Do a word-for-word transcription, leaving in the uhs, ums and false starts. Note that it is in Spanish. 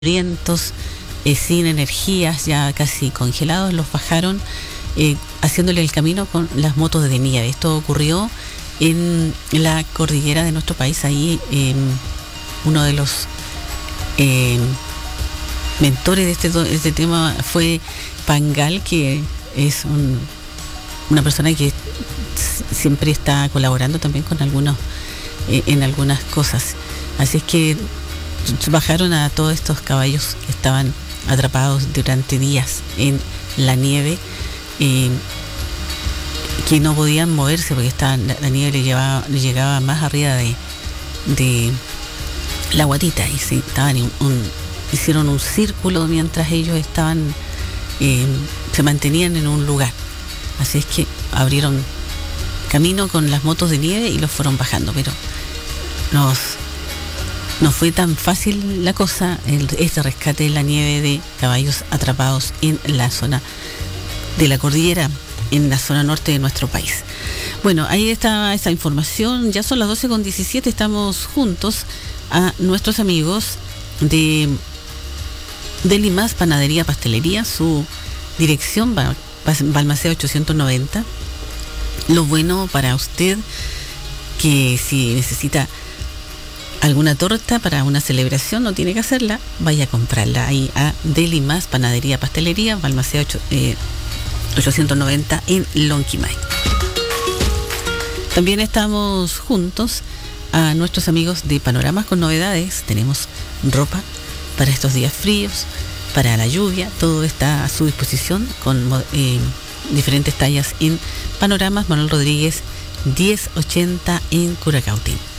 vientos, eh, sin energías, ya casi congelados, los bajaron eh, haciéndole el camino con las motos de nieve. Esto ocurrió en la cordillera de nuestro país. Ahí eh, uno de los eh, mentores de este, de este tema fue Pangal, que es un, una persona que siempre está colaborando también con algunos eh, en algunas cosas. Así es que bajaron a todos estos caballos que estaban atrapados durante días en la nieve, eh, que no podían moverse porque estaban, la, la nieve le, llevaba, le llegaba más arriba de, de la guatita, y sí, estaban en un, hicieron un círculo mientras ellos estaban eh, se mantenían en un lugar. Así es que abrieron camino con las motos de nieve y los fueron bajando, pero nos no fue tan fácil la cosa, el, este rescate de la nieve de caballos atrapados en la zona de la cordillera, en la zona norte de nuestro país. Bueno, ahí está esa información. Ya son las doce con diecisiete, estamos juntos a nuestros amigos de Delimas Panadería Pastelería, su dirección Balmaceda ochocientos noventa. Lo bueno para usted, que si necesita alguna torta para una celebración, no tiene que hacerla, vaya a comprarla ahí a Delimas Panadería Pastelería, Balmaceda ochocientos noventa en Lonquimay. También estamos juntos a nuestros amigos de Panoramas con Novedades. Tenemos ropa para estos días fríos, para la lluvia, todo está a su disposición con eh, diferentes tallas en Panoramas Manuel Rodríguez diez ochenta en Curacautín.